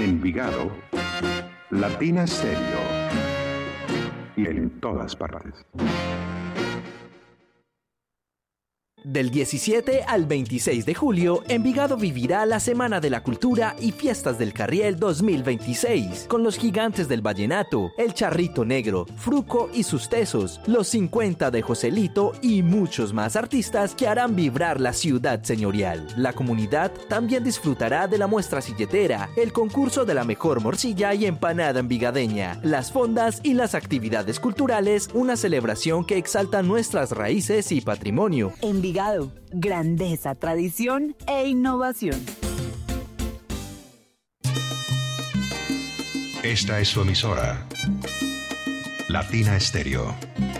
Envigado, Latina Stereo y en todas partes. Del 17 al 26 de julio, Envigado vivirá la Semana de la Cultura y Fiestas del Carriel 2026, con los gigantes del vallenato, El Charrito Negro, Fruco y sus Tesos, los 50 de Joselito y muchos más artistas que harán vibrar la ciudad señorial. La comunidad también disfrutará de la muestra silletera, el concurso de la mejor morcilla y empanada envigadeña, las fondas y las actividades culturales, una celebración que exalta nuestras raíces y patrimonio. Envigado, grandeza, tradición e innovación. Esta es su emisora, Latina Stereo.